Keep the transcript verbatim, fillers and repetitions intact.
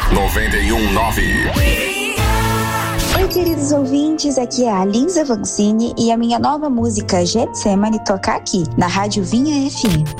noventa e um nove. Oi, queridos ouvintes, aqui é a Lisa Vancini e a minha nova música Getsemane toca aqui, na Rádio Vinha F M.